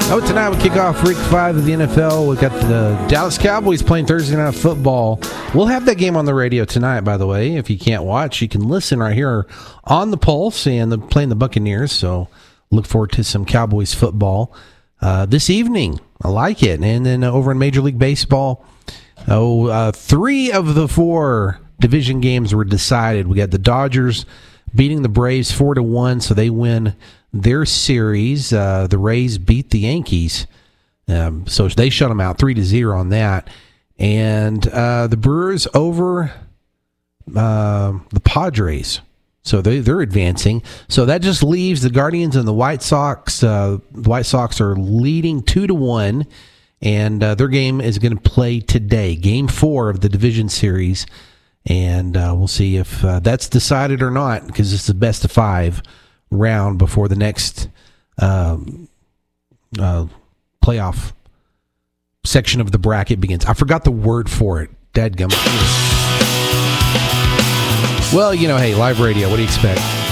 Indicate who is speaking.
Speaker 1: Oh, tonight we kick off Week 5 of the NFL. We've got the Dallas Cowboys playing Thursday Night Football. We'll have that game on the radio tonight, by the way. If you can't watch, you can listen right here on the Pulse, and they're playing the Buccaneers, so look forward to some Cowboys football this evening. I like it. And then over in Major League Baseball, 3 of the 4 division games were decided. We got the Dodgers beating the Braves 4-1, so they win their series. The Rays beat the Yankees, so they shut them out 3-0 on that. And the Brewers over the Padres, so they're advancing. So that just leaves the Guardians and the White Sox. The White Sox are leading 2-1, and their game is going to play today, Game 4 of the division series. And we'll see if that's decided or not, because it's the best of 5 round before the next playoff section of the bracket begins. I forgot the word for it. Dadgum. Well, hey, live radio. What do you expect?